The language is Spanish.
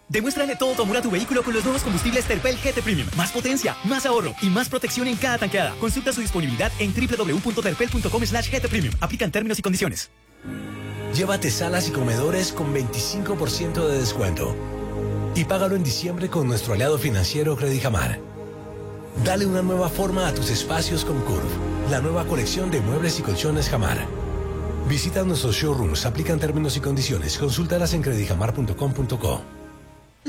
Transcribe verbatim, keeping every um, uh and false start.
Demuéstrale todo tu amor a tu vehículo con los nuevos combustibles Terpel G T Premium. Más potencia, más ahorro y más protección en cada tanqueada. Consulta su disponibilidad en doble u doble u doble u punto terpel punto com slash G T Premium. Aplican términos y condiciones. Llévate salas y comedores con veinticinco por ciento de descuento. Y págalo en diciembre con nuestro aliado financiero Credijamar. Dale una nueva forma a tus espacios con Curve, la nueva colección de muebles y colchones Jamar. Visita nuestros showrooms, aplican términos y condiciones. Consúltalas en credijamar punto com punto co.